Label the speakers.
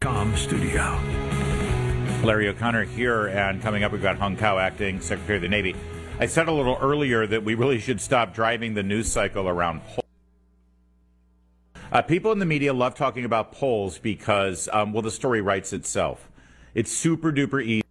Speaker 1: studio.
Speaker 2: Larry O'Connor here, and coming up, we've got Hung Kao, Acting Secretary of the Navy. I said a little earlier that we really should stop driving the news cycle around polls. People in the media love talking about polls because, well, the story writes itself. It's super duper easy.